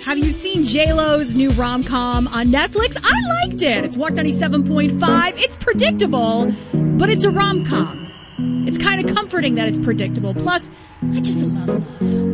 Have you seen J-Lo's new rom-com on Netflix? I liked it. It's Walk 97.5. It's predictable, but it's a rom-com. It's kind of comforting that it's predictable. Plus, I just love love.